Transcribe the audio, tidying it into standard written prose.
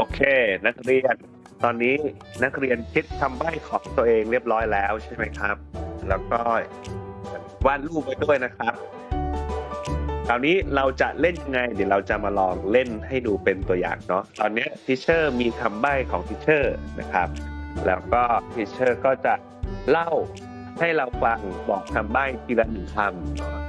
โอเคนักเรียนตอนนี้นักเรียนคิดคำใบ้ของตัวเองเรียบร้อยแล้วใช่ไหมครับแล้วก็วาดรูปไปด้วยนะครับคราวนี้เราจะเล่นยังไงเดี๋ยวเราจะมาลองเล่นให้ดูเป็นตัวอย่างเนาะตอนนี้ทีเชอร์มีคำใบ้ของทีเชอร์นะครับแล้วก็ทีเชอร์ก็จะเล่าให้เราฟังบอกคำใบ้ทีละหนึ่งค